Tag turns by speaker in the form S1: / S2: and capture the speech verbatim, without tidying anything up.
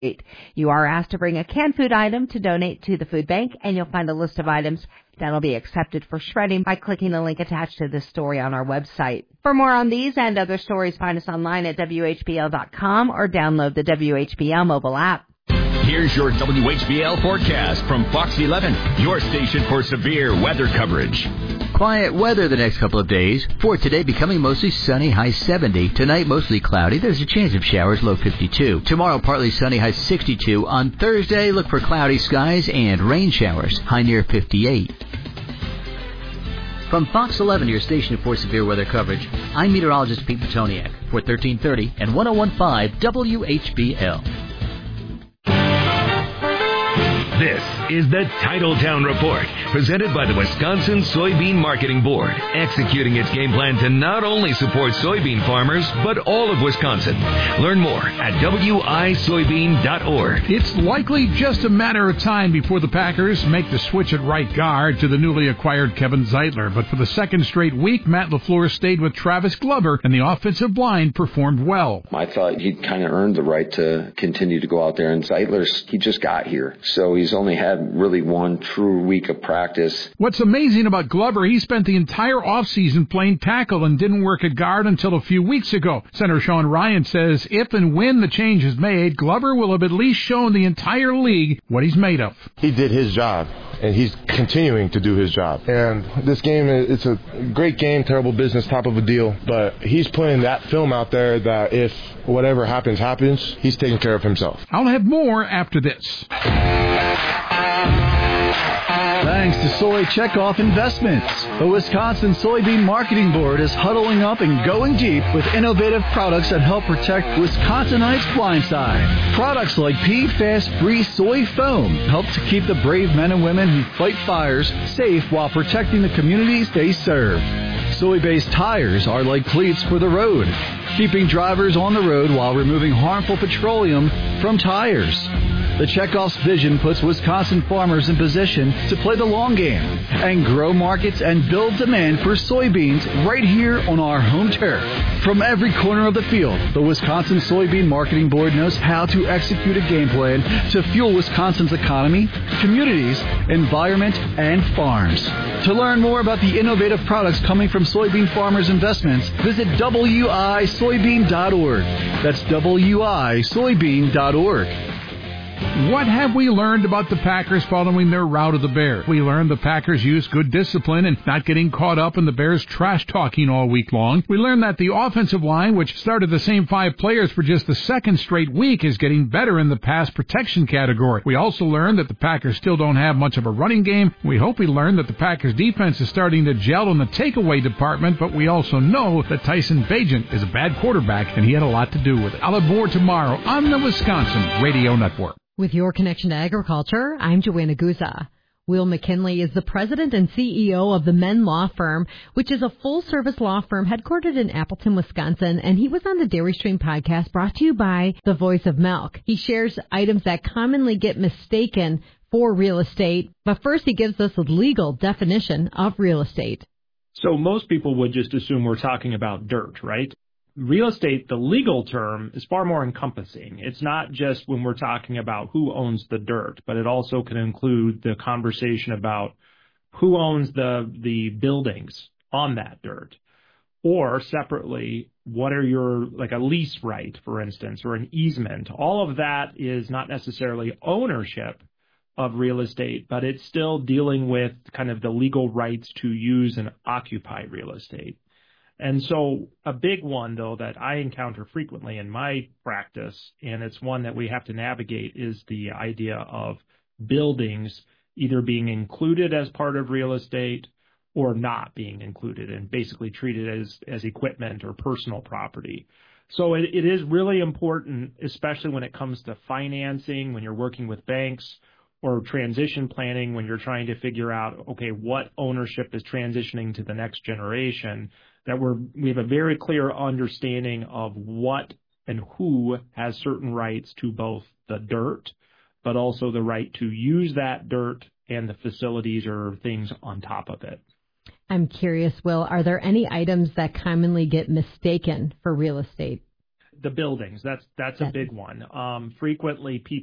S1: You are asked to bring a canned food item to donate to the food bank, and you'll find a list of items that'll be accepted for shredding by clicking the link attached to this story on our website. For more on these and other stories, find us online at W H B L dot com or download the W H B L mobile app.
S2: Here's your W H B L forecast from Fox eleven, your station for severe weather coverage.
S3: Quiet weather the next couple of days. For today, becoming mostly sunny, high seventy. Tonight, mostly cloudy. There's a chance of showers, low fifty-two. Tomorrow, partly sunny, high sixty-two. On Thursday, look for cloudy skies and rain showers, high near fifty-eight. From Fox eleven, your station for severe weather coverage, I'm meteorologist Pete Petoniak for thirteen thirty and one oh one point five W H B L.
S2: This is the Titletown Report, presented by the Wisconsin Soybean Marketing Board, executing its game plan to not only support soybean farmers, but all of Wisconsin. Learn more at W I soybean dot org.
S4: It's likely just a matter of time before the Packers make the switch at right guard to the newly acquired Kevin Zeitler. But for the second straight week, Matt LaFleur stayed with Travis Glover, and the offensive line performed well.
S5: I thought he'd kind of earned the right to continue to go out there, and Zeitler's, he just got here. So he's only had really one true week of practice.
S4: What's amazing about Glover, he spent the entire offseason playing tackle and didn't work at guard until a few weeks ago. Senator Sean Ryan says if and when the change is made, Glover will have at least shown the entire league what he's made of.
S6: He did his job, and he's continuing to do his job. And this game, it's a great game, terrible business type of a deal, but he's putting that film out there that if whatever happens, happens, he's taking care of himself.
S4: I'll have more after this.
S7: Thanks to Soy Checkoff Investments. The Wisconsin Soybean Marketing Board is huddling up and going deep with innovative products that help protect Wisconsinites' blind side. Products like P FAST-free soy foam help to keep the brave men and women who fight fires safe while protecting the communities they serve. Soy-based tires are like cleats for the road, keeping drivers on the road while removing harmful petroleum from tires. The Checkoff's vision puts Wisconsin farmers in position to play the long game and grow markets and build demand for soybeans right here on our home turf. From every corner of the field, the Wisconsin Soybean Marketing Board knows how to execute a game plan to fuel Wisconsin's economy, communities, environment, and farms. To learn more about the innovative products coming from soybean farmers' investments, visit W I soybean dot org. That's W I soybean dot org.
S4: What have we learned about the Packers following their rout of the Bears? We learned the Packers used good discipline and not getting caught up in the Bears' trash-talking all week long. We learned that the offensive line, which started the same five players for just the second straight week, is getting better in the pass protection category. We also learned that the Packers still don't have much of a running game. We hope we learned that the Packers' defense is starting to gel in the takeaway department, but we also know that Tyson Bagent is a bad quarterback, and he had a lot to do with it. I'll have more tomorrow on the Wisconsin Radio Network.
S8: With your connection to agriculture, I'm Joanna Guza. Will McKinley is the president and C E O of the Men Law Firm, which is a full-service law firm headquartered in Appleton, Wisconsin, and he was on the Dairy Stream podcast brought to you by The Voice of Milk. He shares items that commonly get mistaken for real estate, but first he gives us a legal definition of real estate.
S9: So most people would just assume we're talking about dirt, right? Real estate, the legal term, is far more encompassing. It's not just when we're talking about who owns the dirt, but it also can include the conversation about who owns the the buildings on that dirt. Or separately, what are your, like a lease right, for instance, or an easement. All of that is not necessarily ownership of real estate, but it's still dealing with kind of the legal rights to use and occupy real estate. And so a big one, though, that I encounter frequently in my practice, and it's one that we have to navigate, is the idea of buildings either being included as part of real estate or not being included and basically treated as, as equipment or personal property. So it, it is really important, especially when it comes to financing, when you're working with banks, or transition planning, when you're trying to figure out, okay, what ownership is transitioning to the next generation, that we're, we have a very clear understanding of what and who has certain rights to both the dirt, but also the right to use that dirt and the facilities or things on top of it.
S8: I'm curious, Will, are there any items that commonly get mistaken for real estate?
S9: the buildings. That's that's a big one. Um, frequently, people